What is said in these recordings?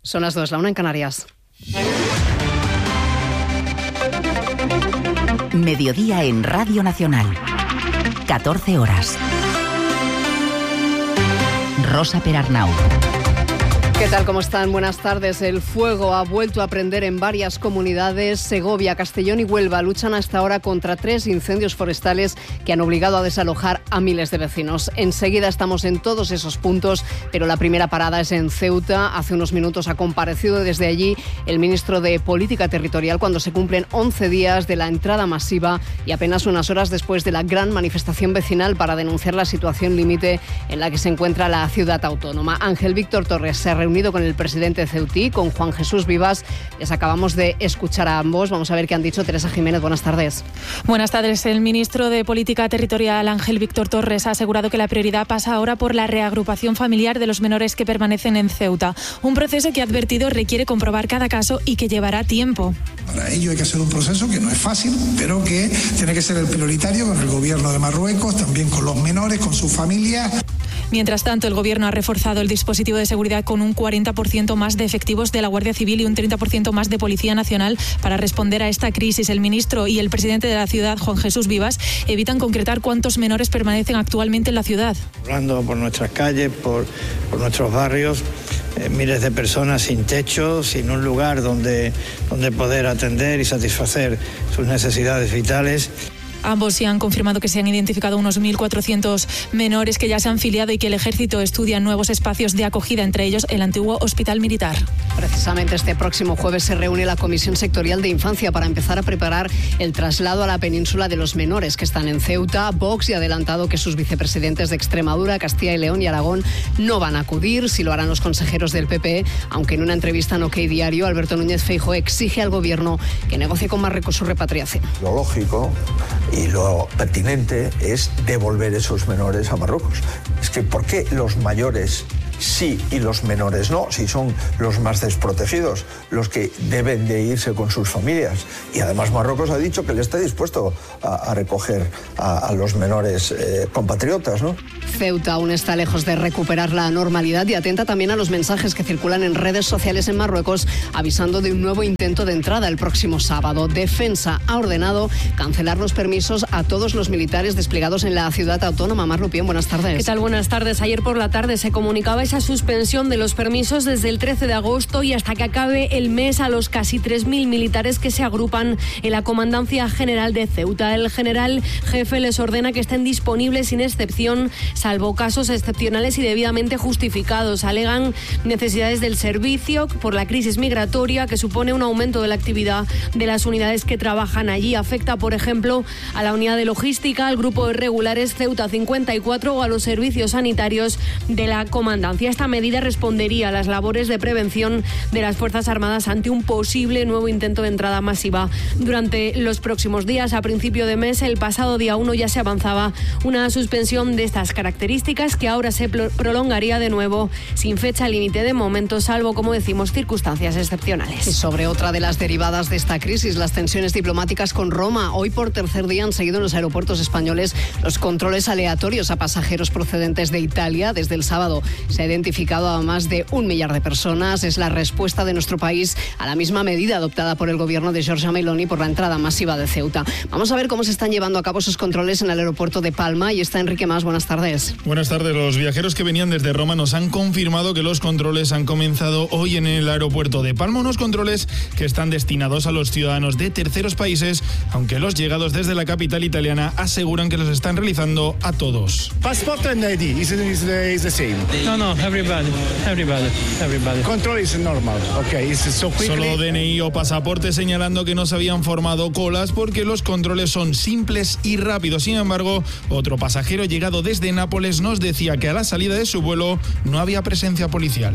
Son las 2, la 1 en Canarias. Mediodía en Radio Nacional. 14 horas. Rosa Perarnau. ¿Qué tal? ¿Cómo están? Buenas tardes. El fuego ha vuelto a prender en varias comunidades. Segovia, Castellón y Huelva luchan hasta ahora contra 3 incendios forestales que han obligado a desalojar a miles de vecinos. Enseguida estamos en todos esos puntos, pero la primera parada es en Ceuta. Hace unos minutos ha comparecido desde allí el ministro de Política Territorial cuando se cumplen 11 días de la entrada masiva y apenas unas horas después de la gran manifestación vecinal para denunciar la situación límite en la que se encuentra la ciudad autónoma. Ángel Víctor Torres se ha reunido con el presidente ceutí, con Juan Jesús Vivas. Les acabamos de escuchar a ambos. Vamos a ver qué han dicho. Teresa Jiménez, buenas tardes. Buenas tardes. El ministro de Política Territorial, Ángel Víctor Torres, ha asegurado que la prioridad pasa ahora por la reagrupación familiar de los menores que permanecen en Ceuta. Un proceso que ha advertido requiere comprobar cada caso y que llevará tiempo. Para ello hay que hacer un proceso que no es fácil, pero que tiene que ser el prioritario con el gobierno de Marruecos, también con los menores, con sus familias. Mientras tanto, el Gobierno ha reforzado el dispositivo de seguridad con un 40% más de efectivos de la Guardia Civil y un 30% más de Policía Nacional para responder a esta crisis. El ministro y el presidente de la ciudad, Juan Jesús Vivas, evitan concretar cuántos menores permanecen actualmente en la ciudad. Hablando por nuestras calles, por nuestros barrios, miles de personas sin techo, sin un lugar donde poder atender y satisfacer sus necesidades vitales. Ambos sí han confirmado que se han identificado unos 1.400 menores que ya se han filiado y que el Ejército estudia nuevos espacios de acogida, entre ellos el antiguo Hospital Militar. Precisamente este próximo jueves se reúne la Comisión Sectorial de Infancia para empezar a preparar el traslado a la península de los menores que están en Ceuta. Vox ya ha adelantado que sus vicepresidentes de Extremadura, Castilla y León y Aragón no van a acudir, si lo harán los consejeros del PP, aunque en una entrevista en OK Diario, Alberto Núñez Feijóo exige al Gobierno que negocie con Marruecos su repatriación. Lo lógico y lo pertinente es devolver esos menores a Marruecos. Es que ¿por qué los mayores sí y los menores no? Si son los más desprotegidos, los que deben de irse con sus familias. Y además Marruecos ha dicho que le está dispuesto a recoger a los menores compatriotas, ¿no? Ceuta aún está lejos de recuperar la normalidad y atenta también a los mensajes que circulan en redes sociales en Marruecos avisando de un nuevo intento de entrada el próximo sábado. Defensa ha ordenado cancelar los permisos a todos los militares desplegados en la ciudad autónoma. Mar Rupién, buenas tardes. ¿Qué tal? Buenas tardes. Ayer por la tarde se comunicaba esa suspensión de los permisos desde el 13 de agosto y hasta que acabe el mes a los casi 3.000 militares que se agrupan en la Comandancia General de Ceuta. El general jefe les ordena que estén disponibles sin excepción, salvo casos excepcionales y debidamente justificados. Alegan necesidades del servicio por la crisis migratoria que supone un aumento de la actividad de las unidades que trabajan allí. Afecta, por ejemplo, a la unidad de logística, al grupo de regulares Ceuta 54 o a los servicios sanitarios de la comandancia. Esta medida respondería a las labores de prevención de las Fuerzas Armadas ante un posible nuevo intento de entrada masiva durante los próximos días. A principio de mes, el pasado día 1, ya se avanzaba una suspensión de estas características que ahora se prolongaría de nuevo sin fecha límite de momento, salvo, como decimos, circunstancias excepcionales. Y sobre otra de las derivadas de esta crisis, las tensiones diplomáticas con Roma. Hoy por tercer día han seguido en los aeropuertos españoles los controles aleatorios a pasajeros procedentes de Italia. Desde el sábado se ha identificado a más de 1 millar de personas. Es la respuesta de nuestro país a la misma medida adoptada por el gobierno de Giorgia Meloni por la entrada masiva de Ceuta. Vamos a ver cómo se están llevando a cabo esos controles en el aeropuerto de Palma y está Enrique Mas. Buenas tardes. Buenas tardes. Los viajeros que venían desde Roma nos han confirmado que los controles han comenzado hoy en el aeropuerto de Palma, unos controles que están destinados a los ciudadanos de terceros países, aunque los llegados desde la capital italiana aseguran que los están realizando a todos. Passport and ID is the same. No, everybody. Control is normal. Okay, it's so quickly. Solo DNI o pasaporte, señalando que no se habían formado colas porque los controles son simples y rápidos. Sin embargo, otro pasajero llegado desde Nápoles nos decía que a la salida de su vuelo no había presencia policial.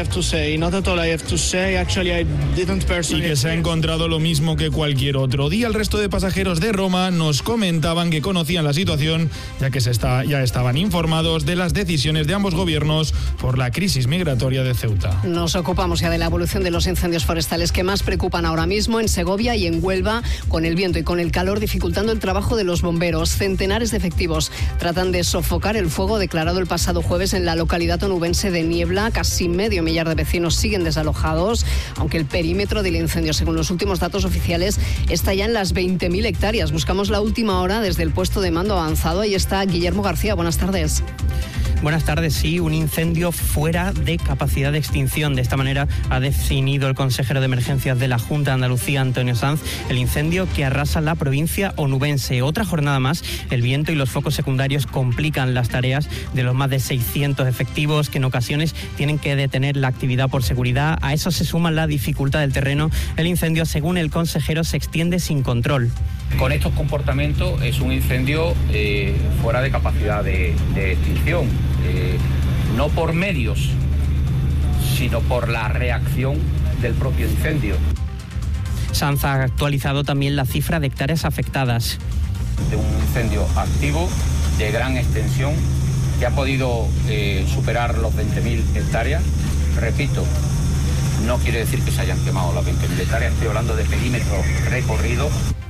Y que se ha encontrado lo mismo que cualquier otro día. El resto de pasajeros de Roma nos comentaban que conocían la situación, ya que ya estaban informados de las decisiones de ambos gobiernos por la crisis migratoria de Ceuta. Nos ocupamos ya de la evolución de los incendios forestales que más preocupan ahora mismo en Segovia y en Huelva, con el viento y con el calor dificultando el trabajo de los bomberos. Centenares de efectivos tratan de sofocar el fuego declarado el pasado jueves en la localidad onubense de Niebla. Casi medio millar de vecinos siguen desalojados, aunque el perímetro del incendio, según los últimos datos oficiales, está ya en las 20.000 hectáreas. Buscamos la última hora desde el puesto de mando avanzado. Ahí está Guillermo García. Buenas tardes. Buenas tardes. Sí, un incendio fuera de capacidad de extinción. De esta manera ha definido el consejero de emergencias de la Junta de Andalucía, Antonio Sanz, el incendio que arrasa la provincia onubense. Otra jornada más, el viento y los focos secundarios complican las tareas de los más de 600 efectivos que en ocasiones tienen que detener la actividad por seguridad. A eso se suma la dificultad del terreno. El incendio, según el consejero, se extiende sin control. Con estos comportamientos es un incendio fuera de capacidad de extinción. No por medios, sino por la reacción del propio incendio. Sanz ha actualizado también la cifra de hectáreas afectadas. De un incendio activo, de gran extensión, que ha podido superar los 20.000 hectáreas. Repito, no quiere decir que se hayan quemado las 20.000 hectáreas, estoy hablando de perímetro recorrido.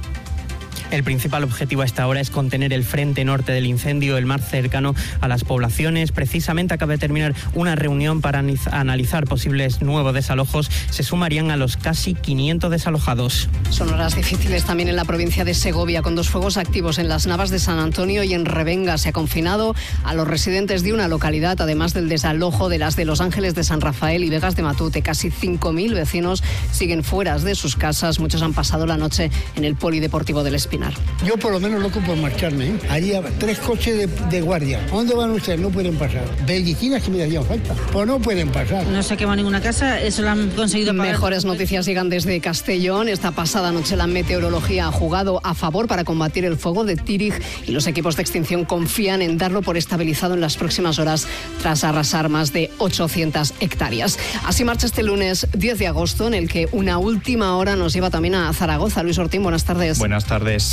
El principal objetivo a esta hora es contener el frente norte del incendio, el más cercano a las poblaciones. Precisamente acaba de terminar una reunión para analizar posibles nuevos desalojos. Se sumarían a los casi 500 desalojados. Son horas difíciles también en la provincia de Segovia, con 2 fuegos activos en las Navas de San Antonio y en Revenga. Se ha confinado a los residentes de una localidad, además del desalojo de las de Los Ángeles de San Rafael y Vegas de Matute. Casi 5.000 vecinos siguen fuera de sus casas. Muchos han pasado la noche en el Polideportivo del Espinar. Yo por lo menos loco por marcharme, ¿eh? Allí 3 coches de guardia. ¿A dónde van ustedes? No pueden pasar. Medicinas que me darían falta. Pues no pueden pasar. No se quema ninguna casa, eso lo han conseguido pagar. Mejores noticias llegan desde Castellón. Esta pasada noche la meteorología ha jugado a favor para combatir el fuego de Tírig y los equipos de extinción confían en darlo por estabilizado en las próximas horas tras arrasar más de 800 hectáreas. Así marcha este lunes 10 de agosto, en el que una última hora nos lleva también a Zaragoza. Luis Ortín, buenas tardes. Buenas tardes.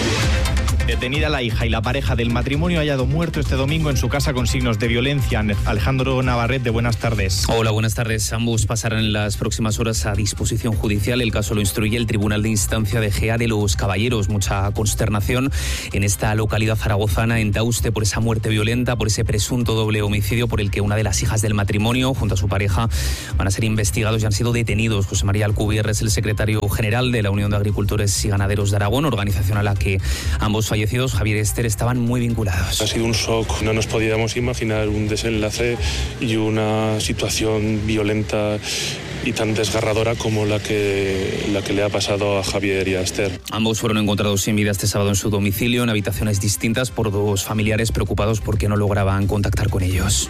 Detenida la hija y la pareja del matrimonio hallado muerto este domingo en su casa con signos de violencia. Alejandro Navarrete, buenas tardes. Hola, buenas tardes. Ambos pasarán en las próximas horas a disposición judicial. El caso lo instruye el Tribunal de Instancia de Gea de los Caballeros. Mucha consternación en esta localidad zaragozana, en Tauste, por esa muerte violenta, por ese presunto doble homicidio por el que una de las hijas del matrimonio, junto a su pareja, van a ser investigados y han sido detenidos. José María Alcubierre es el secretario general de la Unión de Agricultores y Ganaderos de Aragón, organización a la que ambos fallecidos, Javier y Esther, estaban muy vinculados. Ha sido un shock, no nos podíamos imaginar un desenlace y una situación violenta y tan desgarradora como la que le ha pasado a Javier y a Esther. Ambos fueron encontrados sin vida este sábado en su domicilio, en habitaciones distintas, por 2 familiares preocupados porque no lograban contactar con ellos.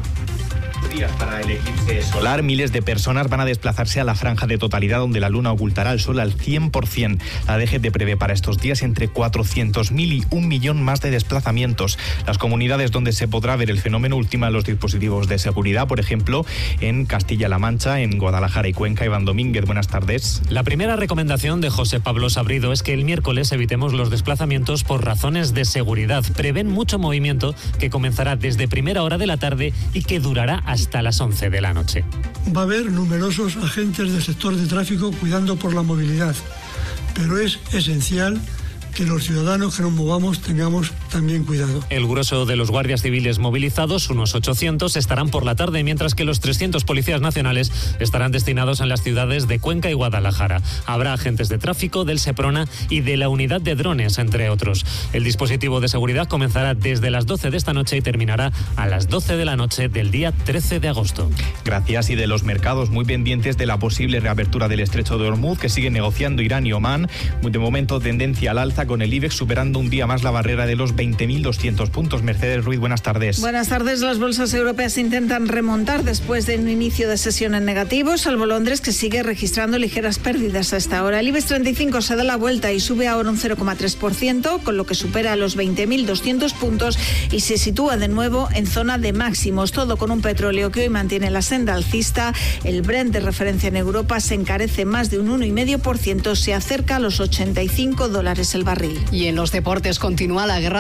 Días para el eclipse solar, miles de personas van a desplazarse a la franja de totalidad donde la luna ocultará al sol al 100%. La DGT prevé para estos días entre 400.000 y 1 millón más de desplazamientos. Las comunidades donde se podrá ver el fenómeno ultiman los dispositivos de seguridad, por ejemplo, en Castilla-La Mancha, en Guadalajara y Cuenca. Iván Domínguez, buenas tardes. La primera recomendación de José Pablo Sabrido es que el miércoles evitemos los desplazamientos por razones de seguridad. Prevén mucho movimiento que comenzará desde primera hora de la tarde y que durará hasta las 11 de la noche. Va a haber numerosos agentes del sector de tráfico cuidando por la movilidad, pero es esencial que los ciudadanos que nos movamos tengamos también cuidado. El grueso de los guardias civiles movilizados, unos 800, estarán por la tarde, mientras que los 300 policías nacionales estarán destinados en las ciudades de Cuenca y Guadalajara. Habrá agentes de tráfico, del Seprona y de la unidad de drones, entre otros. El dispositivo de seguridad comenzará desde las 12 de esta noche y terminará a las 12 de la noche del día 13 de agosto. Gracias. Y de los mercados, muy pendientes de la posible reapertura del estrecho de Hormuz, que siguen negociando Irán y Omán. De momento, tendencia al alza, con el IBEX superando un día más la barrera de los 20.200 puntos. Mercedes Ruiz, buenas tardes. Buenas tardes. Las bolsas europeas intentan remontar después de un inicio de sesión en negativo, salvo Londres, que sigue registrando ligeras pérdidas a esta hora. El IBEX 35 se da la vuelta y sube ahora un 0,3%, con lo que supera los 20.200 puntos y se sitúa de nuevo en zona de máximos. Todo con un petróleo que hoy mantiene la senda alcista. El Brent, de referencia en Europa, se encarece más de un 1,5%, se acerca a los $85 el barril. Y en los deportes continúa la guerra de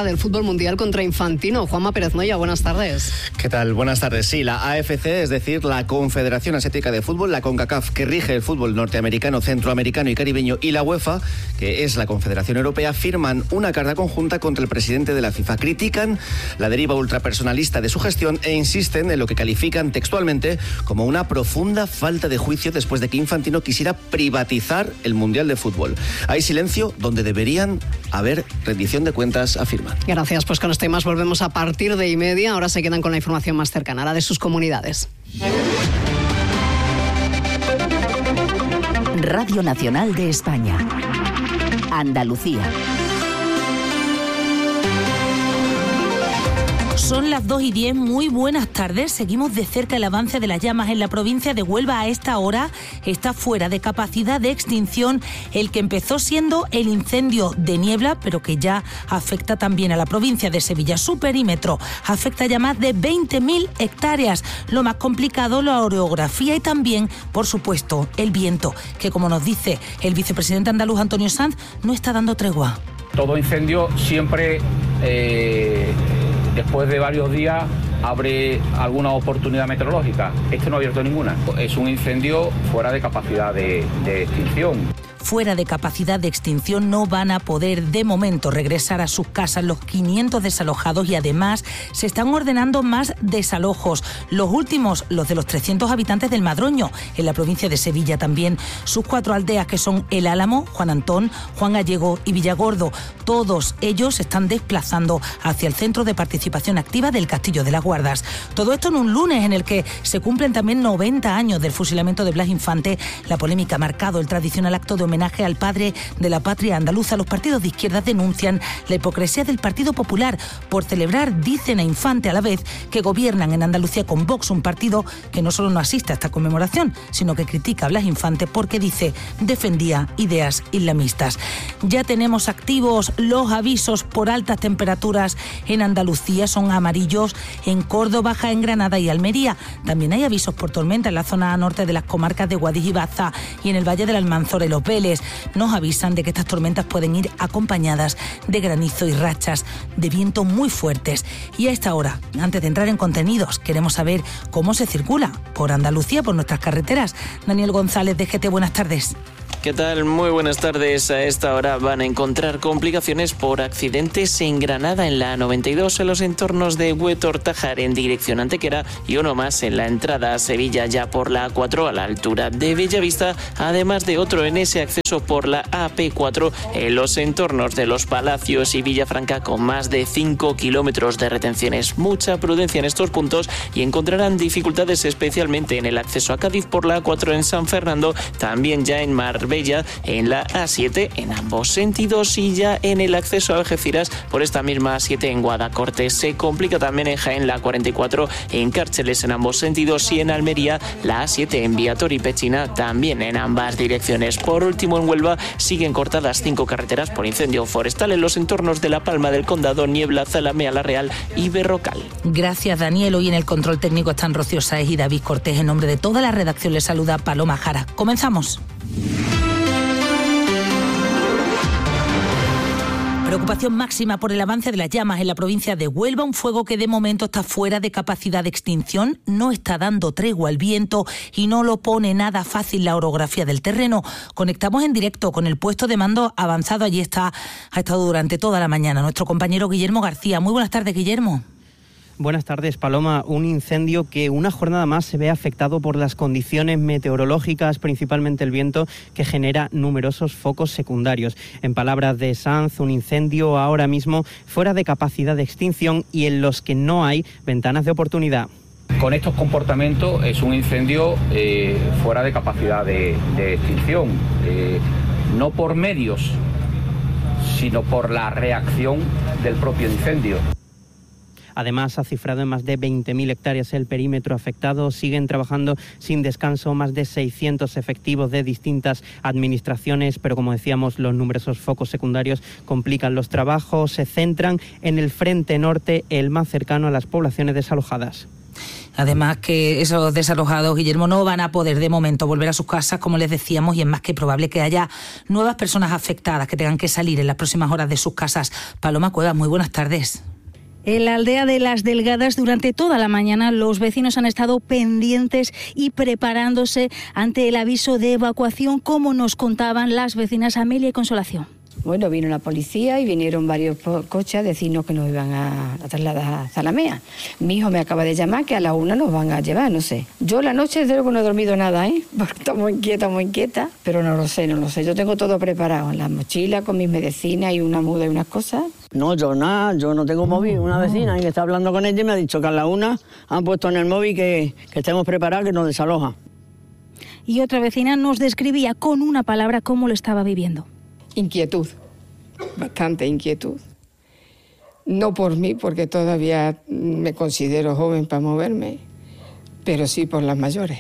del fútbol mundial contra Infantino. Juanma Pérez Noya, buenas tardes. ¿Qué tal? Buenas tardes. Sí, la AFC, es decir, la Confederación Asiática de Fútbol, la CONCACAF, que rige el fútbol norteamericano, centroamericano y caribeño, y la UEFA, que es la Confederación Europea, firman una carta conjunta contra el presidente de la FIFA. Critican la deriva ultrapersonalista de su gestión e insisten en lo que califican textualmente como una profunda falta de juicio después de que Infantino quisiera privatizar el Mundial de Fútbol. Hay silencio donde deberían haber rendición de cuentas, afirman. Gracias, pues con esto y más volvemos a partir de 1:30. Ahora se quedan con la información más cercana, la de sus comunidades. Radio Nacional de España. Andalucía. Son las 2:10, muy buenas tardes. Seguimos de cerca el avance de las llamas en la provincia de Huelva. A esta hora está fuera de capacidad de extinción el que empezó siendo el incendio de Niebla, pero que ya afecta también a la provincia de Sevilla. Su perímetro afecta ya más de 20.000 hectáreas. Lo más complicado, la orografía y también, por supuesto, el viento, que como nos dice el vicepresidente andaluz Antonio Sanz, no está dando tregua. Todo incendio siempre... después de varios días abre alguna oportunidad meteorológica. Este no ha abierto ninguna. Es un incendio fuera de capacidad de extinción. Fuera de capacidad de extinción, no van a poder de momento regresar a sus casas los 500 desalojados y además se están ordenando más desalojos. Los últimos, los de los 300 habitantes del Madroño, en la provincia de Sevilla también. Sus 4 aldeas, que son El Álamo, Juan Antón, Juan Gallego y Villagordo. Todos ellos se están desplazando hacia el Centro de Participación Activa del Castillo de las Guardas. Todo esto en un lunes en el que se cumplen también 90 años del fusilamiento de Blas Infante. La polémica ha marcado el tradicional acto de homenaje al padre de la patria andaluza. Los partidos de izquierda denuncian la hipocresía del Partido Popular por celebrar, dicen, a Infante a la vez que gobiernan en Andalucía con Vox, un partido que no solo no asiste a esta conmemoración, sino que critica a Blas Infante porque, dice, defendía ideas islamistas. Ya tenemos activos los avisos por altas temperaturas en Andalucía, son amarillos en Córdoba, en Granada y Almería. También hay avisos por tormenta en la zona norte de las comarcas de Guadix y Baza y en el Valle del Almanzora y Los Vélez. Nos avisan de que estas tormentas pueden ir acompañadas de granizo y rachas de viento muy fuertes. Y a esta hora, antes de entrar en contenidos, queremos saber cómo se circula por Andalucía, por nuestras carreteras. Daniel González, de GT, buenas tardes. ¿Qué tal? Muy buenas tardes. A esta hora van a encontrar complicaciones por accidentes en Granada, en la 92, en los entornos de Huetor-Tájar en dirección Antequera y uno más en la entrada a Sevilla, ya por la A4 a la altura de Bellavista, además de otro en ese acceso por la AP4 en los entornos de Los Palacios y Villafranca, con más de 5 kilómetros de retenciones. Mucha prudencia en estos puntos y encontrarán dificultades especialmente en el acceso a Cádiz por la A4 en San Fernando, también ya en Marbella en la A7 en ambos sentidos y ya en el acceso a Algeciras por esta misma A7 en Guadacorte. Se complica también en Jaén la 44 en Cárceles en ambos sentidos y en Almería la A7 en Viator y Pechina también en ambas direcciones. Por último, en Huelva siguen cortadas 5 carreteras por incendio forestal en los entornos de La Palma del Condado, Niebla, Zalamea la Real y Berrocal. Gracias, Daniel. Hoy en el control técnico están Rocío Sáez y David Cortés. En nombre de toda la redacción les saluda Paloma Jara. Comenzamos. Preocupación máxima por el avance de las llamas en la provincia de Huelva, un fuego que de momento está fuera de capacidad de extinción, no está dando tregua al viento y no lo pone nada fácil la orografía del terreno. Conectamos en directo con el puesto de mando avanzado, allí ha estado durante toda la mañana nuestro compañero Guillermo García. Muy buenas tardes, Guillermo. Buenas tardes, Paloma. Un incendio que una jornada más se ve afectado por las condiciones meteorológicas, principalmente el viento, que genera numerosos focos secundarios. En palabras de Sanz, un incendio ahora mismo fuera de capacidad de extinción y en los que no hay ventanas de oportunidad. Con estos comportamientos es un incendio fuera de capacidad de extinción, no por medios, sino por la reacción del propio incendio. Además, ha cifrado en más de 20.000 hectáreas el perímetro afectado. Siguen trabajando sin descanso más de 600 efectivos de distintas administraciones, pero como decíamos, los numerosos focos secundarios complican los trabajos. Se centran en el frente norte, el más cercano a las poblaciones desalojadas. Además que esos desalojados, Guillermo, no van a poder de momento volver a sus casas, como les decíamos, y es más que probable que haya nuevas personas afectadas que tengan que salir en las próximas horas de sus casas. Paloma Cuevas, muy buenas tardes. En la aldea de Las Delgadas, durante toda la mañana, los vecinos han estado pendientes y preparándose ante el aviso de evacuación, como nos contaban las vecinas Amelia y Consolación. Bueno, vino la policía y vinieron varios coches a decirnos que nos iban a trasladar a Zalamea. Mi hijo me acaba de llamar que a la 1 nos van a llevar, no sé. Yo la noche desde luego no he dormido nada, porque estoy muy inquieta, pero no lo sé. Yo tengo todo preparado, la mochila con mis medicinas y una muda y unas cosas. No, yo no tengo móvil. Una vecina que está hablando con ella y me ha dicho que a la 1 han puesto en el móvil que estemos preparados, que nos desaloja. Y otra vecina nos describía con una palabra cómo lo estaba viviendo. Inquietud, bastante inquietud. No por mí, porque todavía me considero joven para moverme, pero sí por las mayores.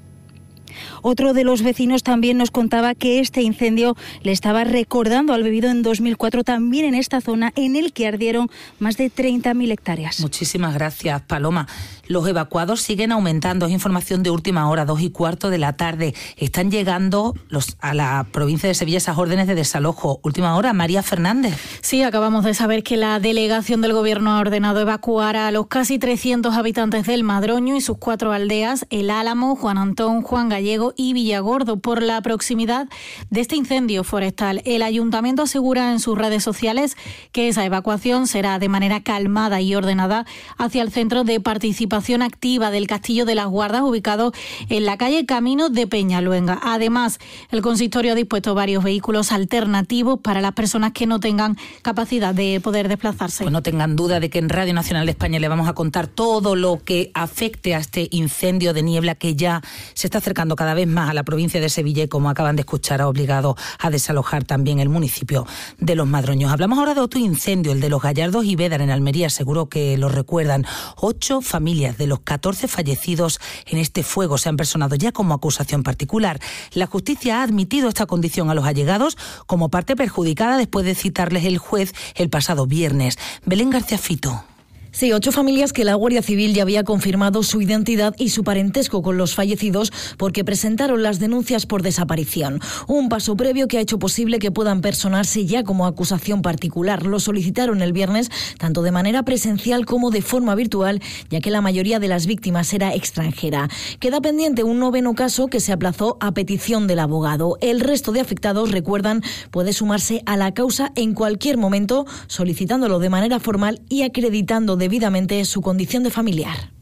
Otro de los vecinos también nos contaba que este incendio le estaba recordando al vivido en 2004 también en esta zona, en el que ardieron más de 30.000 hectáreas. Muchísimas gracias, Paloma. Los evacuados siguen aumentando. Es información de última hora, 2:15 de la tarde. Están llegando a la provincia de Sevilla esas órdenes de desalojo. Última hora, María Fernández. Sí, acabamos de saber que la delegación del Gobierno ha ordenado evacuar a los casi 300 habitantes del Madroño y sus 4 aldeas, El Álamo, Juan Antón, Juan Gallego y Villagordo, por la proximidad de este incendio forestal. El Ayuntamiento asegura en sus redes sociales que esa evacuación será de manera calmada y ordenada hacia el Centro de Participación Activa del Castillo de las Guardas, ubicado en la calle Camino de Peñaluenga. Además, el consistorio ha dispuesto varios vehículos alternativos para las personas que no tengan capacidad de poder desplazarse. Pues no tengan duda de que en Radio Nacional de España le vamos a contar todo lo que afecte a este incendio de niebla que ya se está acercando cada vez más a la provincia de Sevilla y, como acaban de escuchar, ha obligado a desalojar también el municipio de Los Madroños. Hablamos ahora de otro incendio, el de los Gallardos y Bédar en Almería, seguro que lo recuerdan. 8 familias de los 14 fallecidos en este fuego se han personado ya como acusación particular. La justicia ha admitido esta condición a los allegados como parte perjudicada después de citarles el juez el pasado viernes. Belén García Fito. Sí, 8 familias que la Guardia Civil ya había confirmado su identidad y su parentesco con los fallecidos porque presentaron las denuncias por desaparición. Un paso previo que ha hecho posible que puedan personarse ya como acusación particular. Lo solicitaron el viernes tanto de manera presencial como de forma virtual, ya que la mayoría de las víctimas era extranjera. Queda pendiente un 9º caso que se aplazó a petición del abogado. El resto de afectados, recuerdan, puede sumarse a la causa en cualquier momento, solicitándolo de manera formal y acreditando debidamente su condición de familiar.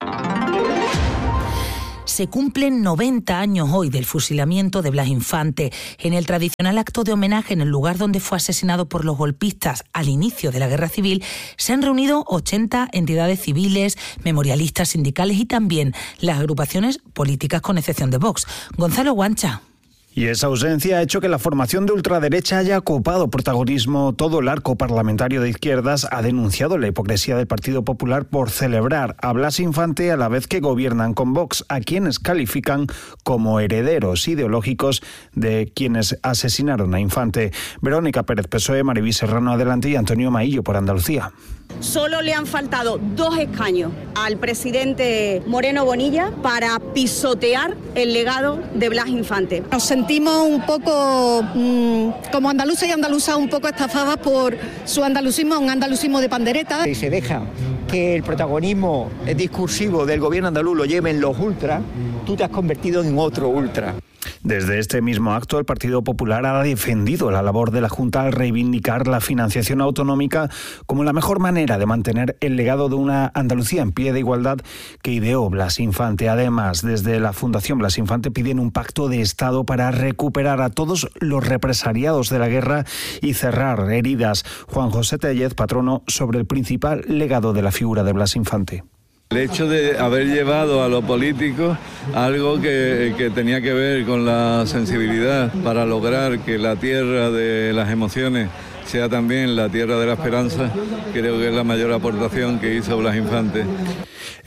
Se cumplen 90 años hoy del fusilamiento de Blas Infante. En el tradicional acto de homenaje en el lugar donde fue asesinado por los golpistas al inicio de la Guerra Civil, se han reunido 80 entidades civiles, memorialistas sindicales y también las agrupaciones políticas, con excepción de Vox. Gonzalo Guancha. Y esa ausencia ha hecho que la formación de ultraderecha haya ocupado protagonismo. Todo el arco parlamentario de izquierdas ha denunciado la hipocresía del Partido Popular por celebrar a Blas Infante a la vez que gobiernan con Vox, a quienes califican como herederos ideológicos de quienes asesinaron a Infante. Verónica Pérez, PSOE, Maribí Serrano, Adelante y Antonio Maillo por Andalucía. Solo le han faltado 2 escaños al presidente Moreno Bonilla para pisotear el legado de Blas Infante. Nos sentimos un poco, como andaluces y andaluzas, un poco estafadas por su andalucismo, un andalucismo de pandereta. Si se deja que el protagonismo discursivo del gobierno andaluz lo lleven los ultras, tú te has convertido en otro ultra. Desde este mismo acto, el Partido Popular ha defendido la labor de la Junta al reivindicar la financiación autonómica como la mejor manera de mantener el legado de una Andalucía en pie de igualdad que ideó Blas Infante. Además, desde la Fundación Blas Infante piden un pacto de Estado para recuperar a todos los represaliados de la guerra y cerrar heridas. Juan José Tellez, patrono, sobre el principal legado de la figura de Blas Infante. El hecho de haber llevado a los políticos algo que tenía que ver con la sensibilidad para lograr que la tierra de las emociones sea también la tierra de la esperanza, creo que es la mayor aportación que hizo Blas Infante.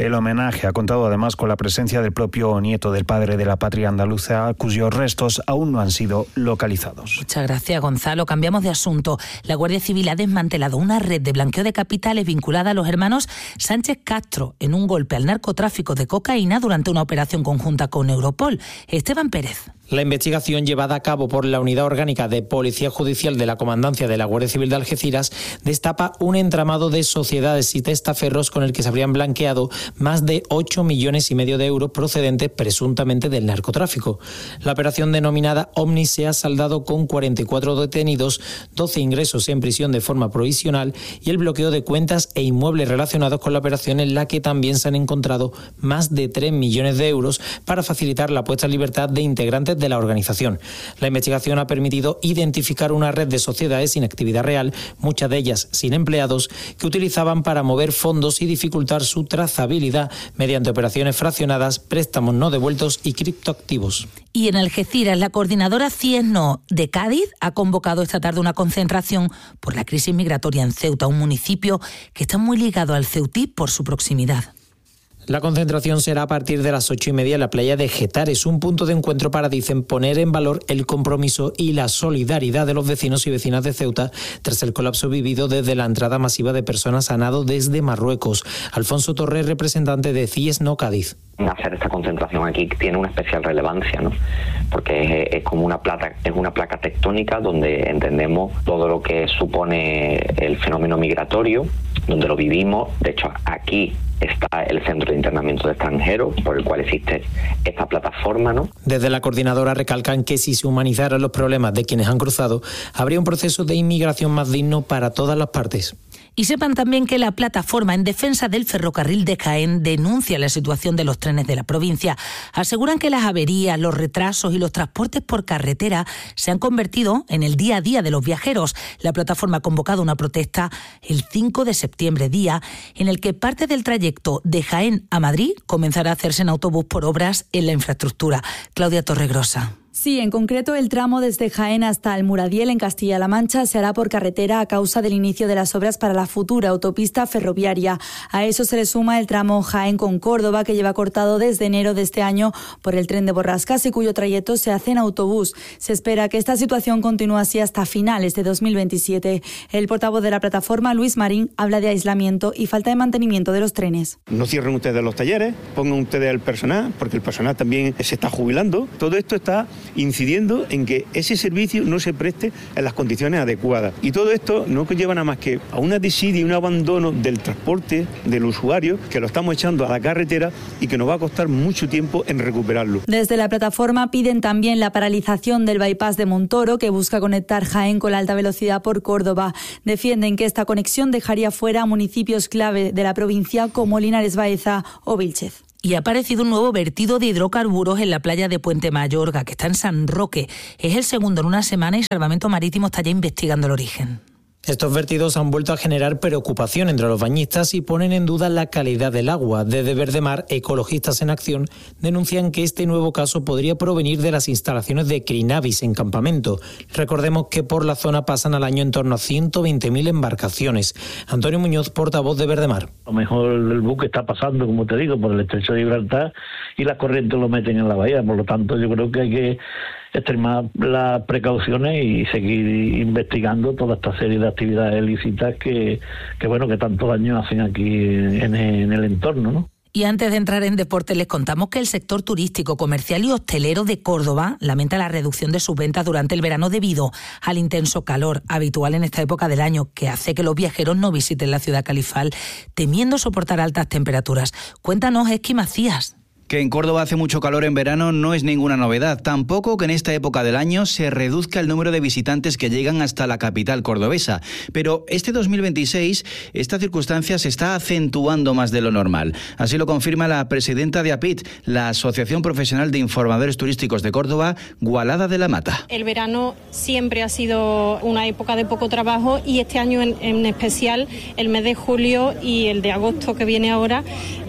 El homenaje ha contado además con la presencia del propio nieto del padre de la patria andaluza, cuyos restos aún no han sido localizados. Muchas gracias, Gonzalo. Cambiamos de asunto. La Guardia Civil ha desmantelado una red de blanqueo de capitales vinculada a los hermanos Sánchez Castro en un golpe al narcotráfico de cocaína durante una operación conjunta con Europol. Esteban Pérez. La investigación llevada a cabo por la Unidad Orgánica de Policía Judicial de la Comandancia de la Guardia Civil de Algeciras destapa un entramado de sociedades y testaferros con el que se habrían blanqueado más de 8,5 millones de euros procedentes presuntamente del narcotráfico. La operación denominada Omnis se ha saldado con 44 detenidos, 12 ingresos en prisión de forma provisional y el bloqueo de cuentas e inmuebles relacionados con la operación, en la que también se han encontrado más de 3 millones de euros para facilitar la puesta en libertad de integrantes de la organización. La investigación ha permitido identificar una red de sociedades sin actividad real, muchas de ellas sin empleados, que utilizaban para mover fondos y dificultar su trazabilidad mediante operaciones fraccionadas, préstamos no devueltos y criptoactivos. Y en Algeciras, la coordinadora CIES-NO de Cádiz ha convocado esta tarde una concentración por la crisis migratoria en Ceuta, un municipio que está muy ligado al ceutí por su proximidad. La concentración será a partir de las 8:30 en la playa de Getares, un punto de encuentro para, dicen, poner en valor el compromiso y la solidaridad de los vecinos y vecinas de Ceuta tras el colapso vivido desde la entrada masiva de personas a nado desde Marruecos. Alfonso Torres, representante de CIES-NO Cádiz. Hacer esta concentración aquí tiene una especial relevancia, ¿no? Porque es como una placa tectónica donde entendemos todo lo que supone el fenómeno migratorio, donde lo vivimos. De hecho, aquí está el centro de internamiento de extranjeros, por el cual existe esta plataforma, ¿no? Desde la coordinadora recalcan que si se humanizaran los problemas de quienes han cruzado, habría un proceso de inmigración más digno para todas las partes. Y sepan también que la plataforma en defensa del ferrocarril de Jaén denuncia la situación de los trenes de la provincia. Aseguran que las averías, los retrasos y los transportes por carretera se han convertido en el día a día de los viajeros. La plataforma ha convocado una protesta el 5 de septiembre, día en el que parte del trayecto de Jaén a Madrid comenzará a hacerse en autobús por obras en la infraestructura. Claudia Torregrosa. Sí, en concreto el tramo desde Jaén hasta Almuradiel en Castilla-La Mancha se hará por carretera a causa del inicio de las obras para la futura autopista ferroviaria. A eso se le suma el tramo Jaén con Córdoba, que lleva cortado desde enero de este año por el tren de Borrascas y cuyo trayecto se hace en autobús. Se espera que esta situación continúe así hasta finales de 2027. El portavoz de la plataforma, Luis Marín, habla de aislamiento y falta de mantenimiento de los trenes. No cierren ustedes los talleres, pongan ustedes el personal, porque el personal también se está jubilando. Todo esto está incidiendo en que ese servicio no se preste en las condiciones adecuadas. Y todo esto no conlleva nada más que a una desidia y un abandono del transporte del usuario, que lo estamos echando a la carretera y que nos va a costar mucho tiempo en recuperarlo. Desde la plataforma piden también la paralización del bypass de Montoro, que busca conectar Jaén con la alta velocidad por Córdoba. Defienden que esta conexión dejaría fuera a municipios clave de la provincia como Linares Baeza o Vílchez. Y ha aparecido un nuevo vertido de hidrocarburos en la playa de Puente Mayorga, que está en San Roque. Es el segundo en una semana y Salvamento Marítimo está ya investigando el origen. Estos vertidos han vuelto a generar preocupación entre los bañistas y ponen en duda la calidad del agua. Desde Verdemar, Ecologistas en Acción denuncian que este nuevo caso podría provenir de las instalaciones de Crinavis en Campamento. Recordemos que por la zona pasan al año en torno a 120.000 embarcaciones. Antonio Muñoz, portavoz de Verdemar. A lo mejor el buque está pasando, como te digo, por el estrecho de Gibraltar y las corrientes lo meten en la bahía. Por lo tanto, yo creo que hay que extremar las precauciones y seguir investigando toda esta serie de actividades ilícitas que tanto daño hacen aquí en el entorno, ¿no? Y antes de entrar en deporte, les contamos que el sector turístico, comercial y hostelero de Córdoba lamenta la reducción de sus ventas durante el verano debido al intenso calor habitual en esta época del año, que hace que los viajeros no visiten la ciudad califal temiendo soportar altas temperaturas. Cuéntanos, Esqui Macías. Que en Córdoba hace mucho calor en verano no es ninguna novedad, tampoco que en esta época del año se reduzca el número de visitantes que llegan hasta la capital cordobesa. Pero este 2026 esta circunstancia se está acentuando más de lo normal. Así lo confirma la presidenta de APIT, la Asociación Profesional de Informadores Turísticos de Córdoba, Gualada de la Mata. El verano siempre ha sido una época de poco trabajo y este año en especial el mes de julio y el de agosto que viene ahora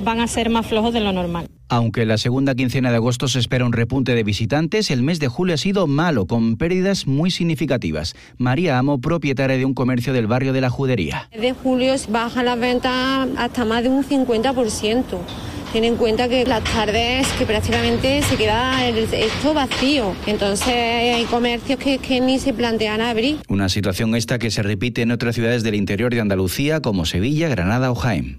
van a ser más flojos de lo normal. Aunque en la segunda quincena de agosto se espera un repunte de visitantes, el mes de julio ha sido malo, con pérdidas muy significativas. María Amo, propietaria de un comercio del barrio de la Judería. De julio bajan las ventas hasta más de un 50%. Ten en cuenta que las tardes que prácticamente se queda esto vacío. Entonces hay comercios que ni se plantean abrir. Una situación esta que se repite en otras ciudades del interior de Andalucía como Sevilla, Granada o Jaén.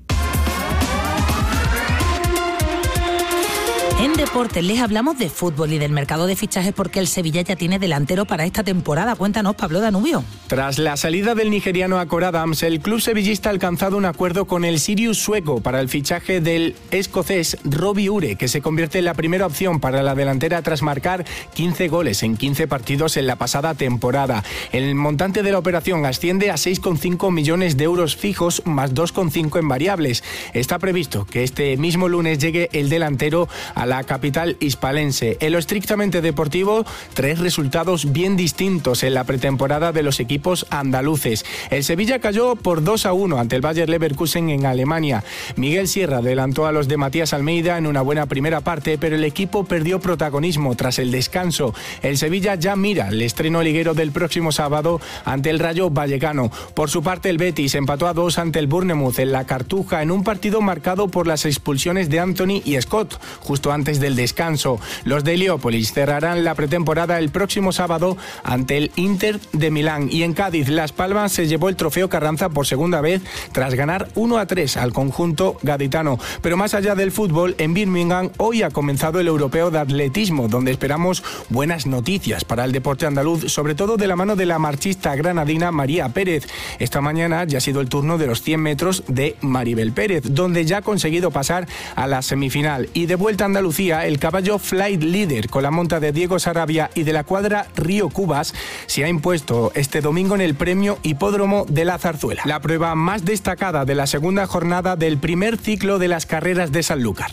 En deportes les hablamos de fútbol y del mercado de fichajes porque el Sevilla ya tiene delantero para esta temporada. Cuéntanos, Pablo Danubio. Tras la salida del nigeriano Akor Adams, el club sevillista ha alcanzado un acuerdo con el Sirius sueco para el fichaje del escocés Robbie Ure, que se convierte en la primera opción para la delantera tras marcar 15 goles en 15 partidos en la pasada temporada. El montante de la operación asciende a 6,5 millones de euros fijos más 2,5 en variables. Está previsto que este mismo lunes llegue el delantero a la capital hispalense. En lo estrictamente deportivo, 3 resultados bien distintos en la pretemporada de los equipos andaluces. El Sevilla cayó por 2-1 ante el Bayer Leverkusen en Alemania. Miguel Sierra adelantó a los de Matías Almeida en una buena primera parte, pero el equipo perdió protagonismo tras el descanso. El Sevilla ya mira el estreno liguero del próximo sábado ante el Rayo Vallecano. Por su parte, el Betis empató a 2 ante el Bournemouth en la Cartuja en un partido marcado por las expulsiones de Anthony y Scott justo antes del descanso. Los de Heliópolis cerrarán la pretemporada el próximo sábado ante el Inter de Milán. Y en Cádiz, Las Palmas se llevó el trofeo Carranza por segunda vez tras ganar 1-3 al conjunto gaditano. Pero más allá del fútbol, en Birmingham hoy ha comenzado el Europeo de Atletismo, donde esperamos buenas noticias para el deporte andaluz, sobre todo de la mano de la marchista granadina María Pérez. Esta mañana ya ha sido el turno de los 100 metros de Maribel Pérez, donde ya ha conseguido pasar a la semifinal. Y de vuelta a Andalucía, el caballo Flight Leader, con la monta de Diego Sarabia y de la cuadra Río Cubas, se ha impuesto este domingo en el premio Hipódromo de la Zarzuela, la prueba más destacada de la segunda jornada del primer ciclo de las carreras de Sanlúcar.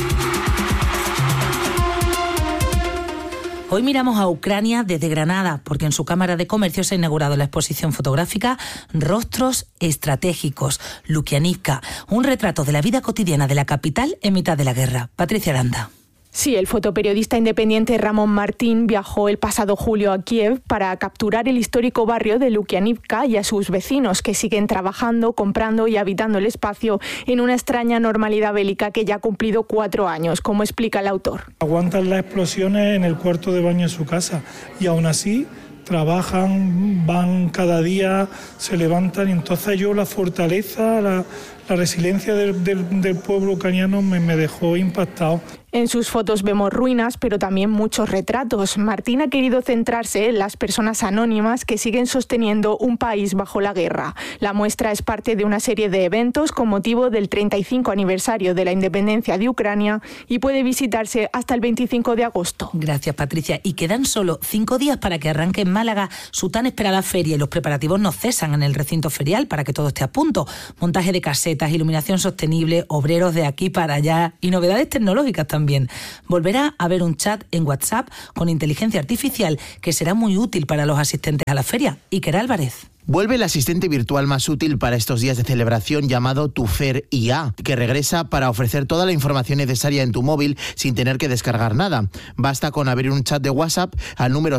Hoy miramos a Ucrania desde Granada, porque en su Cámara de Comercio se ha inaugurado la exposición fotográfica Rostros Estratégicos, Lukianivka, un retrato de la vida cotidiana de la capital en mitad de la guerra. Patricia Aranda. Sí, el fotoperiodista independiente Ramón Martín viajó el pasado julio a Kiev para capturar el histórico barrio de Lukianivka y a sus vecinos, que siguen trabajando, comprando y habitando el espacio en una extraña normalidad bélica que ya ha cumplido 4 años, como explica el autor. Aguantan las explosiones en el cuarto de baño de su casa y aún así trabajan, van cada día, se levantan, y entonces yo la fortaleza, la resiliencia del pueblo ucraniano me dejó impactado. En sus fotos vemos ruinas, pero también muchos retratos. Martín ha querido centrarse en las personas anónimas que siguen sosteniendo un país bajo la guerra. La muestra es parte de una serie de eventos con motivo del 35 aniversario de la independencia de Ucrania y puede visitarse hasta el 25 de agosto. Gracias, Patricia. Y quedan solo 5 días para que arranque en Málaga su tan esperada feria, y los preparativos no cesan en el recinto ferial para que todo esté a punto. Montaje de casetas, iluminación sostenible, obreros de aquí para allá y novedades tecnológicas también. Volverá a haber un chat en WhatsApp con inteligencia artificial que será muy útil para los asistentes a la feria. Iker Álvarez. Vuelve el asistente virtual más útil para estos días de celebración llamado Tufer IA, que regresa para ofrecer toda la información necesaria en tu móvil sin tener que descargar nada. Basta con abrir un chat de WhatsApp al número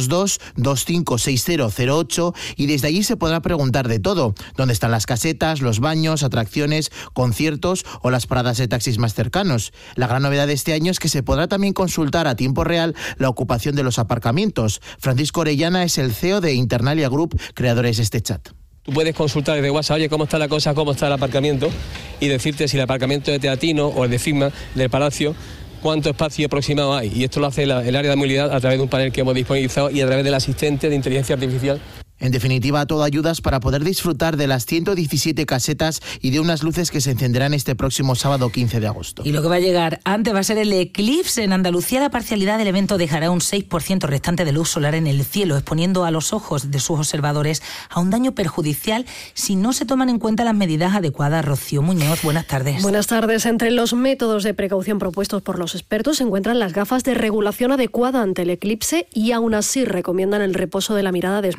622-256008 y desde allí se podrá preguntar de todo. ¿Dónde están las casetas, los baños, atracciones, conciertos o las paradas de taxis más cercanos? La gran novedad de este año es que se podrá también consultar a tiempo real la ocupación de los aparcamientos. Francisco Orellana es el CEO de Internalia Group, creadores de este chat. Tú puedes consultar desde WhatsApp, oye, cómo está la cosa, cómo está el aparcamiento, y decirte si el aparcamiento es de Teatino o el de Figma, del Palacio, cuánto espacio aproximado hay. Y esto lo hace el área de movilidad a través de un panel que hemos disponibilizado y a través del asistente de inteligencia artificial. En definitiva, todo ayudas para poder disfrutar de las 117 casetas y de unas luces que se encenderán este próximo sábado 15 de agosto. Y lo que va a llegar antes va a ser el eclipse. En Andalucía, la parcialidad del evento dejará un 6% restante de luz solar en el cielo, exponiendo a los ojos de sus observadores a un daño perjudicial si no se toman en cuenta las medidas adecuadas. Rocío Muñoz, buenas tardes. Buenas tardes. Entre los métodos de precaución propuestos por los expertos se encuentran las gafas de regulación adecuada ante el eclipse y aún así recomiendan el reposo de la mirada después de un par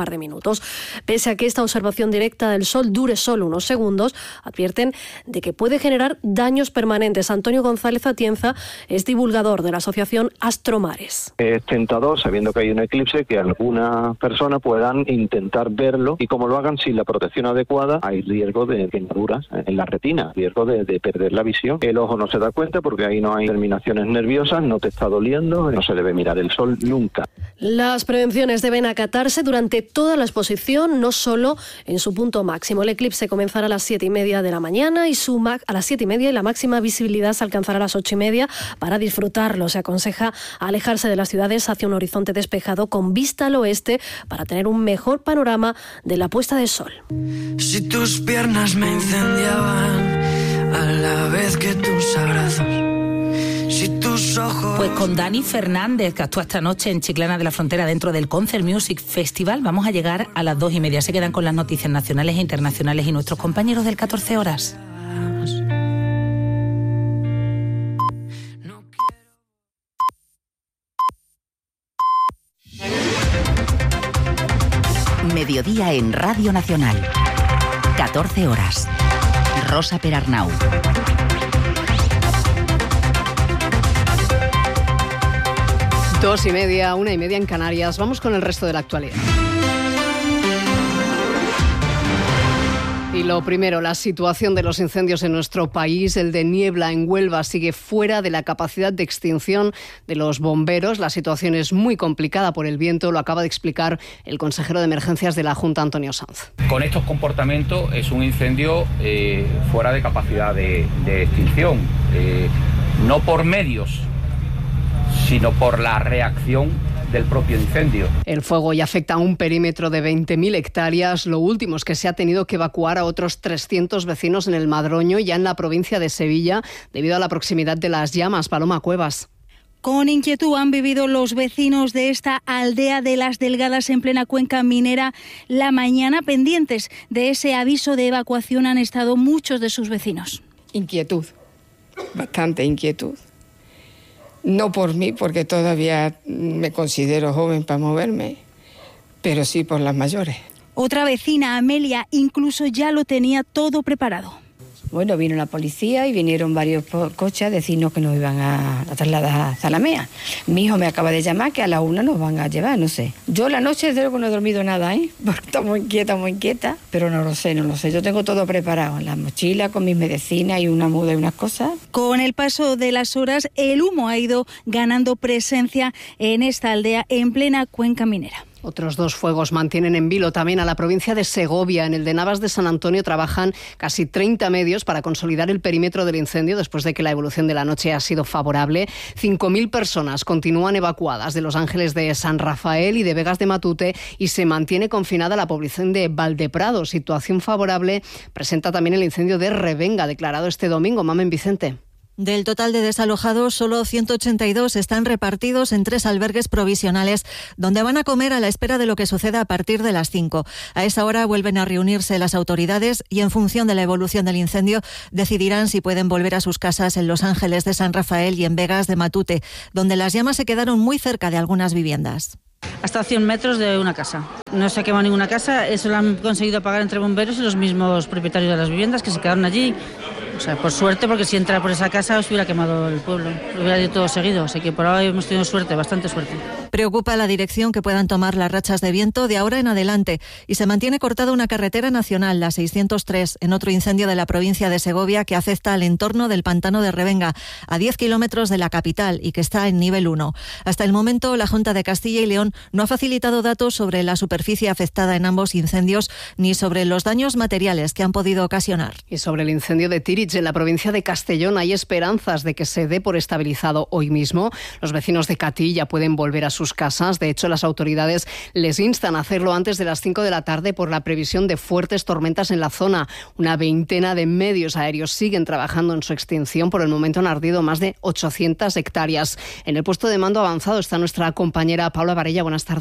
par de minutos. Pese a que esta observación directa del Sol dure solo unos segundos, advierten de que puede generar daños permanentes. Antonio González Atienza es divulgador de la asociación Astromares. Es tentador, sabiendo que hay un eclipse, que algunas personas puedan intentar verlo, y como lo hagan sin la protección adecuada, hay riesgo de quemaduras en la retina, riesgo de perder la visión. El ojo no se da cuenta porque ahí no hay terminaciones nerviosas, no te está doliendo, no se debe mirar el sol nunca. Las prevenciones deben acatarse durante toda la exposición, no solo en su punto máximo. El eclipse comenzará a las 7:30 de la mañana y a las 7:30 y la máxima visibilidad se alcanzará a las 8:30. Para disfrutarlo se aconseja alejarse de las ciudades hacia un horizonte despejado con vista al oeste para tener un mejor panorama de la puesta de sol. Si tus piernas me incendiaban a la vez que tus abrazos. Si tus ojos... Pues con Dani Fernández, que actúa esta noche en Chiclana de la Frontera dentro del Concert Music Festival, vamos a llegar a las 2:30. Se quedan con las noticias nacionales e internacionales y nuestros compañeros del 14 horas. Mediodía en Radio Nacional. 14 horas. Rosa Perarnau. Dos y media, 1:30 en Canarias. Vamos con el resto de la actualidad. Y lo primero, la situación de los incendios en nuestro país. El de Niebla en Huelva sigue fuera de la capacidad de extinción de los bomberos. La situación es muy complicada por el viento, lo acaba de explicar el consejero de Emergencias de la Junta, Antonio Sanz. Con estos comportamientos es un incendio fuera de capacidad de extinción, no por medios, sino por la reacción del propio incendio. El fuego ya afecta a un perímetro de 20.000 hectáreas. Lo último es que se ha tenido que evacuar a otros 300 vecinos en el Madroño, ya en la provincia de Sevilla, debido a la proximidad de las llamas. Paloma Cuevas. Con inquietud han vivido los vecinos de esta aldea de Las Delgadas en plena cuenca minera la mañana. Pendientes de ese aviso de evacuación han estado muchos de sus vecinos. Inquietud, bastante inquietud. No por mí, porque todavía me considero joven para moverme, pero sí por las mayores. Otra vecina, Amelia, incluso ya lo tenía todo preparado. Bueno, vino la policía y vinieron varios coches a decirnos que nos iban a trasladar a Zalamea. Mi hijo me acaba de llamar que a la 1 nos van a llevar, no sé. Yo la noche desde luego no he dormido nada, porque estoy muy inquieta, pero no lo sé. Yo tengo todo preparado, la mochila con mis medicinas y una muda y unas cosas. Con el paso de las horas, el humo ha ido ganando presencia en esta aldea en plena cuenca minera. Otros dos fuegos mantienen en vilo también a la provincia de Segovia. En el de Navas de San Antonio trabajan casi 30 medios para consolidar el perímetro del incendio después de que la evolución de la noche ha sido favorable. 5.000 personas continúan evacuadas de Los Ángeles de San Rafael y de Vegas de Matute y se mantiene confinada la población de Valdeprado. Situación favorable presenta también el incendio de Revenga, declarado este domingo. Mamen Vicente. Del total de desalojados, solo 182 están repartidos en 3 albergues provisionales, donde van a comer a la espera de lo que suceda a partir de las 5. A esa hora vuelven a reunirse las autoridades y, en función de la evolución del incendio, decidirán si pueden volver a sus casas en Los Ángeles de San Rafael y en Vegas de Matute, donde las llamas se quedaron muy cerca de algunas viviendas. Hasta 100 metros de una casa. No se ha quemado ninguna casa, eso lo han conseguido pagar entre bomberos y los mismos propietarios de las viviendas que se quedaron allí. O sea, por suerte, porque si entra por esa casa os hubiera quemado el pueblo, lo hubiera ido todo seguido, así que por ahora hemos tenido suerte, bastante suerte. Preocupa a la dirección que puedan tomar las rachas de viento de ahora en adelante y se mantiene cortada una carretera nacional, la 603, en otro incendio de la provincia de Segovia que afecta al entorno del pantano de Revenga, a 10 kilómetros de la capital y que está en nivel 1. Hasta el momento, la Junta de Castilla y León no ha facilitado datos sobre la superficie afectada en ambos incendios ni sobre los daños materiales que han podido ocasionar. Y sobre el incendio de Tirich en la provincia de Castellón hay esperanzas de que se dé por estabilizado hoy mismo. Los vecinos de Catí ya pueden volver a sus casas. De hecho, las autoridades les instan a hacerlo antes de las 5 de la tarde por la previsión de fuertes tormentas en la zona. Una veintena de medios aéreos siguen trabajando en su extinción. Por el momento han ardido más de 800 hectáreas. En el puesto de mando avanzado está nuestra compañera Paula Varella. Buenas tardes.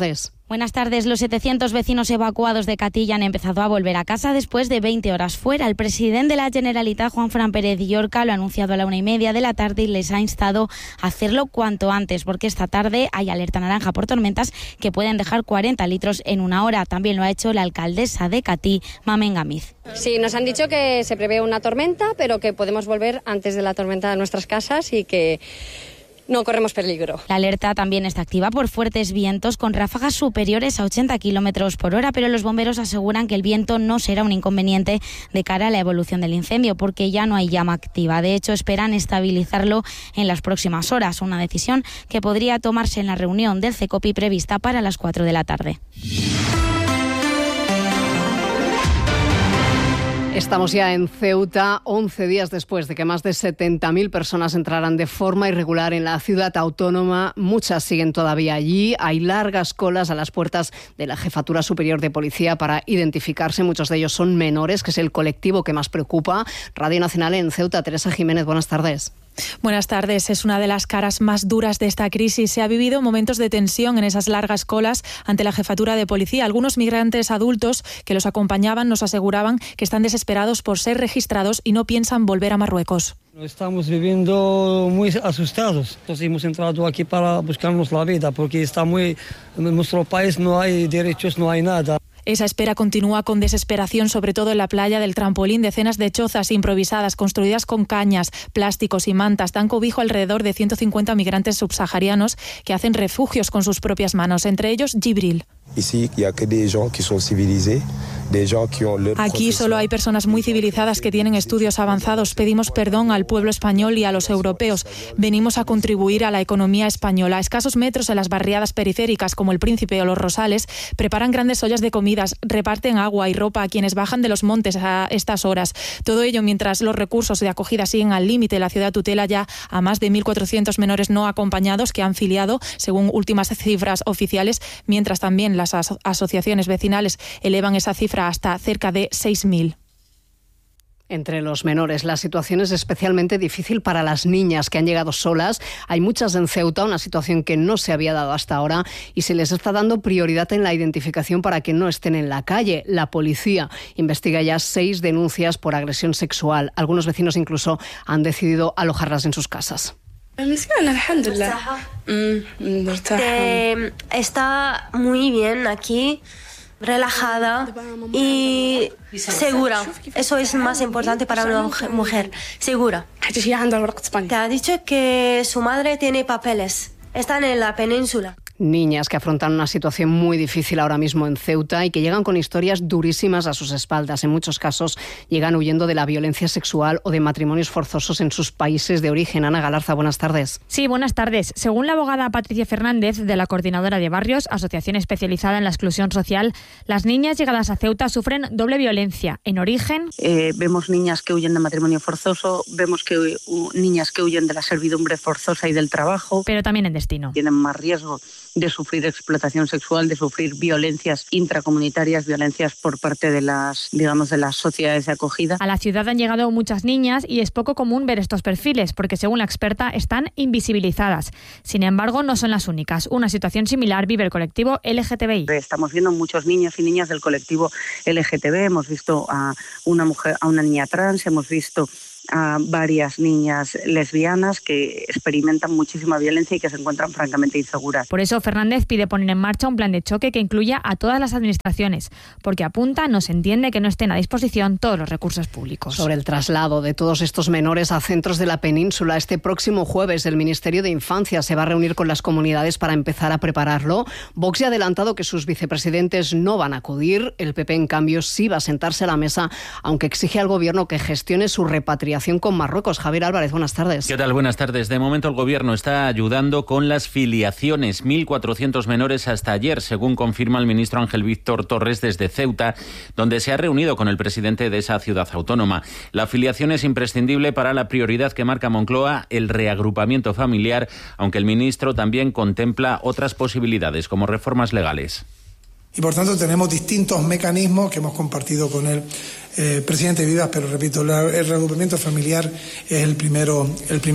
Buenas tardes. Los 700 vecinos evacuados de Catí ya han empezado a volver a casa después de 20 horas fuera. El presidente de la Generalitat, Juanfran Pérez Llorca, lo ha anunciado a la 1:30 de la tarde y les ha instado a hacerlo cuanto antes, porque esta tarde hay alerta naranja por tormentas que pueden dejar 40 litros en una hora. También lo ha hecho la alcaldesa de Catí, Mamen Gamiz. Sí, nos han dicho que se prevé una tormenta, pero que podemos volver antes de la tormenta a nuestras casas y que no corremos peligro. La alerta también está activa por fuertes vientos con ráfagas superiores a 80 kilómetros por hora, pero los bomberos aseguran que el viento no será un inconveniente de cara a la evolución del incendio, porque ya no hay llama activa. De hecho, esperan estabilizarlo en las próximas horas, una decisión que podría tomarse en la reunión del CECOPI prevista para las 4 de la tarde. Estamos ya en Ceuta, 11 días después de que más de 70.000 personas entraran de forma irregular en la ciudad autónoma. Muchas siguen todavía allí. Hay largas colas a las puertas de la Jefatura Superior de Policía para identificarse. Muchos de ellos son menores, que es el colectivo que más preocupa. Radio Nacional en Ceuta, Teresa Jiménez, buenas tardes. Buenas tardes. Es una de las caras más duras de esta crisis. Se ha vivido momentos de tensión en esas largas colas ante la Jefatura de Policía. Algunos migrantes adultos que los acompañaban nos aseguraban que están desesperados por ser registrados y no piensan volver a Marruecos. Estamos viviendo muy asustados. Entonces hemos entrado aquí para buscarnos la vida porque en nuestro país no hay derechos, no hay nada. Esa espera continúa con desesperación, sobre todo en la playa del Trampolín. Decenas de chozas improvisadas, construidas con cañas, plásticos y mantas, dan cobijo alrededor de 150 migrantes subsaharianos que hacen refugios con sus propias manos, entre ellos Gibril. Aquí solo hay personas muy civilizadas que tienen estudios avanzados. Pedimos perdón al pueblo español y a los europeos. Venimos a contribuir a la economía española. A escasos metros en las barriadas periféricas como El Príncipe o Los Rosales, preparan grandes ollas de comidas, reparten agua y ropa a quienes bajan de los montes a estas horas. Todo ello mientras los recursos de acogida siguen al límite. La ciudad tutela ya a más de 1.400 menores no acompañados que han filiado, según últimas cifras oficiales, mientras también las asociaciones vecinales elevan esa cifra hasta cerca de 6.000. Entre los menores, la situación es especialmente difícil para las niñas que han llegado solas. Hay muchas en Ceuta, una situación que no se había dado hasta ahora, y se les está dando prioridad en la identificación para que no estén en la calle. La policía investiga ya 6 denuncias por agresión sexual. Algunos vecinos incluso han decidido alojarlas en sus casas. Está muy bien aquí, relajada y segura. Eso es más importante para una mujer, segura. Te ha dicho que su madre tiene papeles, están en la península. Niñas que afrontan una situación muy difícil ahora mismo en Ceuta y que llegan con historias durísimas a sus espaldas. En muchos casos llegan huyendo de la violencia sexual o de matrimonios forzosos en sus países de origen. Ana Galarza, buenas tardes. Sí, buenas tardes. Según la abogada Patricia Fernández, de la Coordinadora de Barrios, asociación especializada en la exclusión social, las niñas llegadas a Ceuta sufren doble violencia. En origen, vemos niñas que huyen de matrimonio forzoso, vemos que niñas que huyen de la servidumbre forzosa y del trabajo. Pero también en destino. Tienen más riesgo de sufrir explotación sexual, de sufrir violencias intracomunitarias, violencias por parte de las sociedades de acogida. A la ciudad han llegado muchas niñas y es poco común ver estos perfiles porque, según la experta, están invisibilizadas. Sin embargo, no son las únicas. Una situación similar vive el colectivo LGTBI. Estamos viendo muchos niños y niñas del colectivo LGTB. Hemos visto a una niña trans, hemos visto a varias niñas lesbianas que experimentan muchísima violencia y que se encuentran francamente inseguras. Por eso Fernández pide poner en marcha un plan de choque que incluya a todas las administraciones, porque apunta, no se entiende que no estén a disposición todos los recursos públicos. Sobre el traslado de todos estos menores a centros de la península, este próximo jueves el Ministerio de Infancia se va a reunir con las comunidades para empezar a prepararlo. Vox ya ha adelantado que sus vicepresidentes no van a acudir. El PP, en cambio, sí va a sentarse a la mesa, aunque exige al Gobierno que gestione su repatriación con Marruecos. Javier Álvarez, buenas tardes. ¿Qué tal? Buenas tardes. De momento el Gobierno está ayudando con las filiaciones. 1.400 menores hasta ayer, según confirma el ministro Ángel Víctor Torres desde Ceuta, donde se ha reunido con el presidente de esa ciudad autónoma. La filiación es imprescindible para la prioridad que marca Moncloa, el reagrupamiento familiar, aunque el ministro también contempla otras posibilidades, como reformas legales. Y por tanto tenemos distintos mecanismos que hemos compartido con el presidente Vivas, pero repito, el reagrupamiento familiar es el primero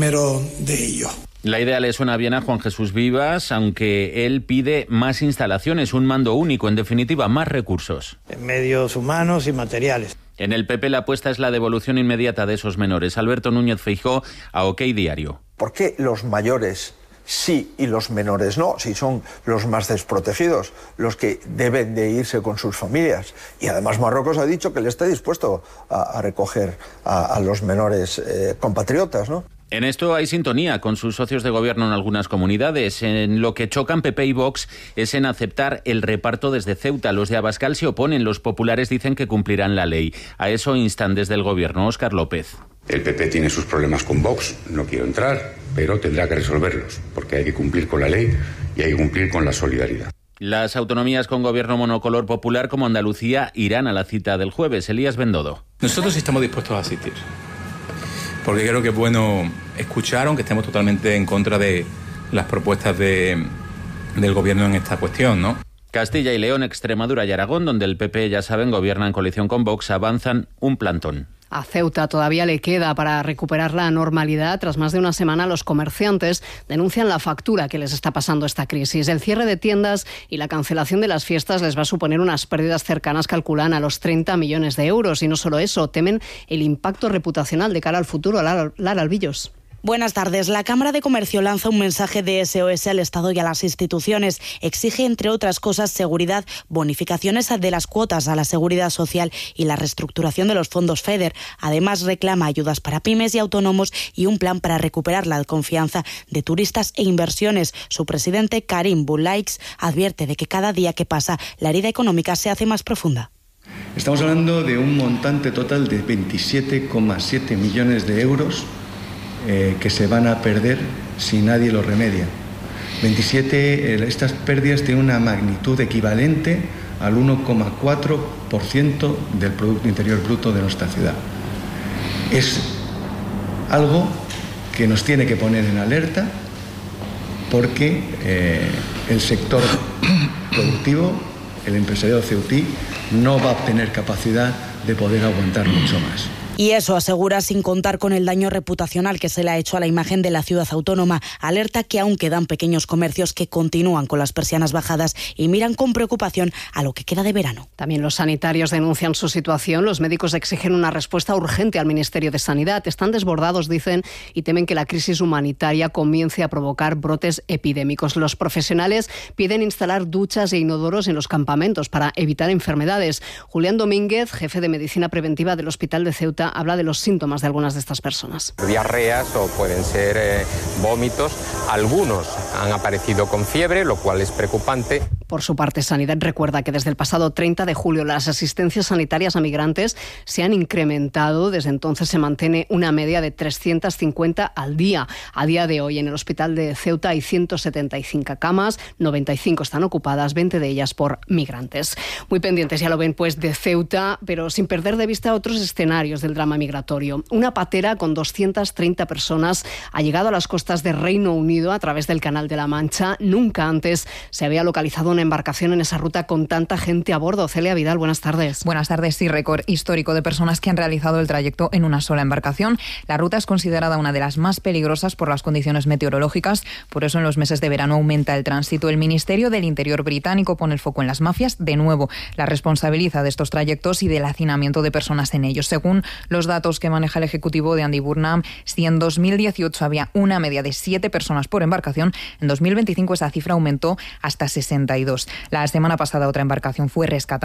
de ellos. La idea le suena bien a Juan Jesús Vivas, aunque él pide más instalaciones, un mando único, en definitiva, más recursos. Medios humanos y materiales. En el PP la apuesta es la devolución inmediata de esos menores. Alberto Núñez Feijóo, a OK Diario. ¿Por qué los mayores sí y los menores no? Si son los más desprotegidos, los que deben de irse con sus familias. Y además Marruecos ha dicho que le está dispuesto a recoger a los menores compatriotas, ¿no? En esto hay sintonía con sus socios de gobierno en algunas comunidades. En lo que chocan PP y Vox es en aceptar el reparto desde Ceuta. Los de Abascal se oponen, los populares dicen que cumplirán la ley. A eso instan desde el gobierno. Óscar López. El PP tiene sus problemas con Vox, no quiero entrar, pero tendrá que resolverlos, porque hay que cumplir con la ley y hay que cumplir con la solidaridad. Las autonomías con gobierno monocolor popular como Andalucía irán a la cita del jueves. Elías Bendodo. Nosotros estamos dispuestos a asistir, porque creo que es bueno escuchar, aunque estemos totalmente en contra de las propuestas del gobierno en esta cuestión, ¿no? Castilla y León, Extremadura y Aragón, donde el PP, ya saben, gobierna en coalición con Vox, avanzan un plantón. A Ceuta todavía le queda para recuperar la normalidad. Tras más de una semana, los comerciantes denuncian la factura que les está pasando esta crisis. El cierre de tiendas y la cancelación de las fiestas les va a suponer unas pérdidas cercanas, calculan, a los 30 millones de euros. Y no solo eso, temen el impacto reputacional de cara al futuro. Lara Albillos. Buenas tardes. La Cámara de Comercio lanza un mensaje de SOS al Estado y a las instituciones. Exige, entre otras cosas, seguridad, bonificaciones de las cuotas a la seguridad social y la reestructuración de los fondos FEDER. Además, reclama ayudas para pymes y autónomos y un plan para recuperar la confianza de turistas e inversiones. Su presidente, Karim Boulaics, advierte de que cada día que pasa la herida económica se hace más profunda. Estamos hablando de un montante total de 27,7 millones de euros que se van a perder si nadie lo remedia. Estas pérdidas tienen una magnitud equivalente al 1,4% del Producto Interior Bruto de nuestra ciudad. Es algo que nos tiene que poner en alerta porque el sector productivo, el empresariado ceutí, no va a tener capacidad de poder aguantar mucho más. Y eso, asegura, sin contar con el daño reputacional que se le ha hecho a la imagen de la ciudad autónoma. Alerta que aún quedan pequeños comercios que continúan con las persianas bajadas y miran con preocupación a lo que queda de verano. También los sanitarios denuncian su situación. Los médicos exigen una respuesta urgente al Ministerio de Sanidad. Están desbordados, dicen, y temen que la crisis humanitaria comience a provocar brotes epidémicos. Los profesionales piden instalar duchas e inodoros en los campamentos para evitar enfermedades. Julián Domínguez, jefe de Medicina Preventiva del Hospital de Ceuta, habla de los síntomas de algunas de estas personas. Diarreas o pueden ser vómitos. Algunos han aparecido con fiebre, lo cual es preocupante. Por su parte, Sanidad recuerda que desde el pasado 30 de julio las asistencias sanitarias a migrantes se han incrementado. Desde entonces se mantiene una media de 350 al día. A día de hoy en el hospital de Ceuta hay 175 camas, 95 están ocupadas, 20 de ellas por migrantes. Muy pendientes, ya lo ven, pues de Ceuta, pero sin perder de vista otros escenarios del drama migratorio. Una patera con 230 personas ha llegado a las costas de Reino Unido a través del Canal de la Mancha. Nunca antes se había localizado una embarcación en esa ruta con tanta gente a bordo. Celia Vidal, buenas tardes. Buenas tardes. Sí, récord histórico de personas que han realizado el trayecto en una sola embarcación. La ruta es considerada una de las más peligrosas por las condiciones meteorológicas. Por eso en los meses de verano aumenta el tránsito. El Ministerio del Interior británico pone el foco en las mafias. De nuevo, la responsabiliza de estos trayectos y del hacinamiento de personas en ellos. Según los datos que maneja el ejecutivo de Andy Burnham, si en 2018 había una media de 7 personas por embarcación, en 2025 esa cifra aumentó hasta 62. La semana pasada otra embarcación fue rescatada